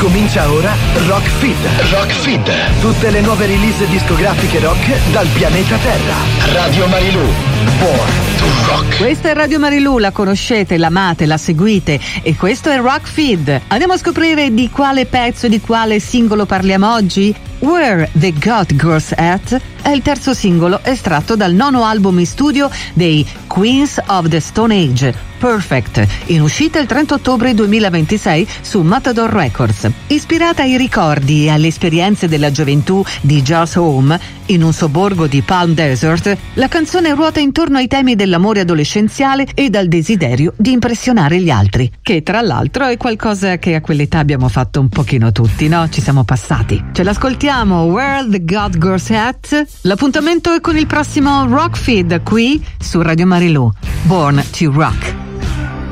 Comincia ora Rock Feed. Rock Feed. Tutte le nuove release discografiche rock dal pianeta Terra. Radio Marilù. Born to Rock. Questa è Radio Marilù, la conoscete, l'amate, la seguite e questo è Rock Feed. Andiamo a scoprire di quale pezzo, di quale singolo parliamo oggi? Where the God Girls At è il terzo singolo estratto dal nono album in studio dei Queens of the Stone Age, Perfect, in uscita il 30 ottobre 2026 su Matador Records. Ispirata ai ricordi e alle esperienze della gioventù di Joss Home in un sobborgo di Palm Desert, la canzone ruota intorno ai temi dell'amore adolescenziale e dal desiderio di impressionare gli altri, che tra l'altro è qualcosa che a quell'età abbiamo fatto un pochino tutti, no? Ci siamo passati. Ce l'ascoltiamo, Where the God Girls At. L'appuntamento è con il prossimo Rock Feed qui su Radio Marilù. Born to Rock.